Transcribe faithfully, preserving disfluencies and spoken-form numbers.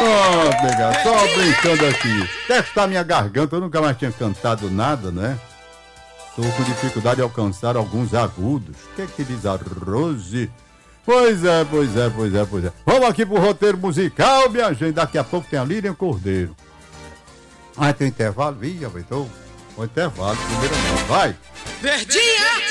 Pronto, nega, só brincando aqui. Testar minha garganta, eu nunca mais tinha cantado nada, né? Tô com dificuldade de alcançar alguns agudos. O que é que diz a Rose? Pois é, pois é, pois é, pois é. Vamos aqui pro roteiro musical, minha gente. Daqui a pouco tem a Lilian Cordeiro. Ah, tem intervalo? Ih, aproveitou. O intervalo, primeiro não. Vai! Verdinha!